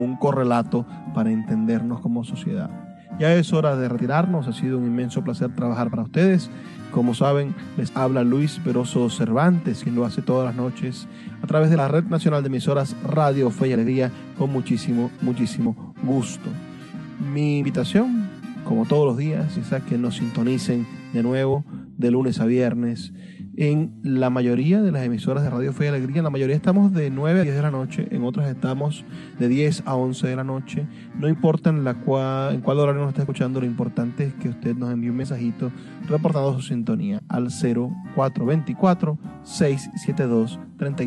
un correlato para entendernos como sociedad. Ya es hora de retirarnos, ha sido un inmenso placer trabajar para ustedes. Como saben, les habla Luis Peroso Cervantes, quien lo hace todas las noches a través de la Red Nacional de Emisoras Radio Fe y Alegría, con muchísimo gusto. Mi invitación, como todos los días, es a que nos sintonicen de nuevo de lunes a viernes en la mayoría de las emisoras de Radio Fe y Alegría. En la mayoría estamos de 9 a 10 de la noche, en otras estamos de 10 a 11 de la noche. No importa en cuál horario nos está escuchando, lo importante es que usted nos envíe un mensajito reportando su sintonía al 0424-672-35.